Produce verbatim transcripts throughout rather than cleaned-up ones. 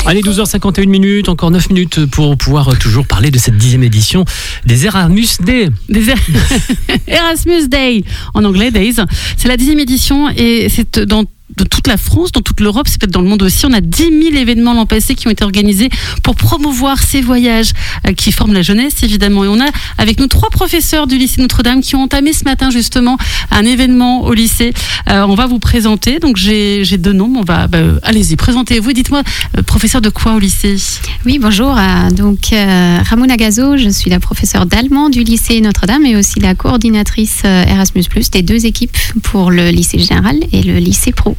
Allez, douze heures cinquante et une minutes, encore neuf minutes pour pouvoir toujours parler de cette dixième édition des Erasmus Day. Des er... Erasmus Day, en anglais, Days. C'est la dixième édition et c'est dans de toute la France, dans toute l'Europe, c'est peut-être dans le monde aussi. On a dix mille événements l'an passé qui ont été organisés pour promouvoir ces voyages euh, qui forment la jeunesse, évidemment. Et on a avec nous trois professeurs du lycée Notre-Dame qui ont entamé ce matin justement un événement au lycée. Euh, on va vous présenter. Donc j'ai, j'ai deux noms. On va, bah, allez-y, présentez-vous. Dites-moi, euh, professeur de quoi au lycée ? Oui, bonjour. Euh, donc euh, Ramona Gazo, je suis la professeure d'allemand du lycée Notre-Dame et aussi la coordinatrice euh, Erasmus plus, des deux équipes pour le lycée général et le lycée pro.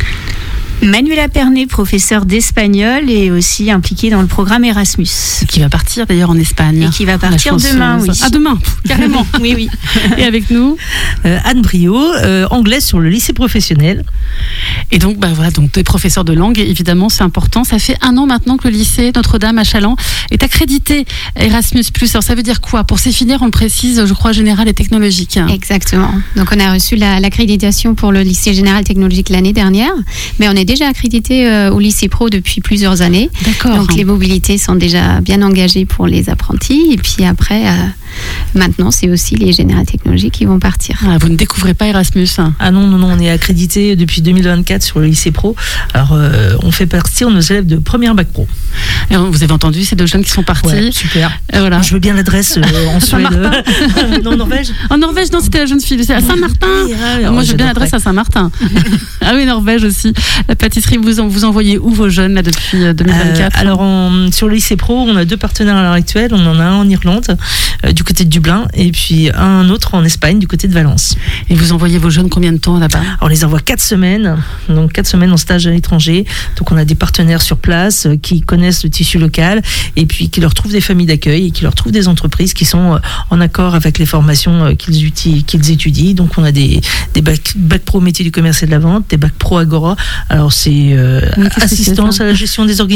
Manuela Pernet, professeure d'espagnol et aussi impliquée dans le programme Erasmus. Qui va partir d'ailleurs en Espagne. Et qui va partir demain, oui. Ah, demain, carrément. Oui, oui. Et avec nous euh, Anne Brio, euh, anglaise sur le lycée professionnel. Et donc, bah voilà, donc des professeurs de langue, évidemment, c'est important. Ça fait un an maintenant que le lycée Notre-Dame à Challans est accrédité Erasmus plus. Alors ça veut dire quoi ? Pour ces filières, on le précise, je crois, général et technologique. Exactement. Donc on a reçu la, l'accréditation pour le lycée général technologique l'année dernière, mais on est déjà accrédité euh, au lycée pro depuis plusieurs années. D'accord. Donc les mobilités sont déjà bien engagées pour les apprentis. Et puis après, euh, maintenant, c'est aussi les générales technologiques qui vont partir. Ah, vous ne découvrez pas Erasmus ? Ah non, non, non, on est accrédité depuis deux mille vingt-quatre sur le lycée pro. Alors, euh, on fait partie de nos élèves de première bac pro. Et vous avez entendu ces deux jeunes qui sont partis. Ouais, super. Et voilà. Je veux bien l'adresse euh, en Suède. Non, en Norvège. En Norvège, non, c'était la jeune fille. C'est à Saint-Martin. Oui, ah, Moi, je veux bien l'adresse à Saint-Martin. Ah oui, Norvège aussi. La pâtisserie, vous, en, vous envoyez où vos jeunes là depuis deux mille vingt-quatre ? euh, Alors, on, sur le lycée pro, on a deux partenaires à l'heure actuelle. On en a un en Irlande, euh, du côté de Dublin, et puis un autre en Espagne, du côté de Valence. Et vous envoyez vos jeunes combien de temps là-bas ? Alors, on les envoie quatre semaines, donc quatre semaines en stage à l'étranger. Donc, on a des partenaires sur place euh, qui connaissent le tissu local et puis qui leur trouvent des familles d'accueil et qui leur trouvent des entreprises qui sont euh, en accord avec les formations euh, qu'ils, uti- qu'ils étudient. Donc, on a des, des bacs bac pro métier du commerce et de la vente, des bacs pro Agora. Alors, c'est euh, oui, assistance à la gestion des organisations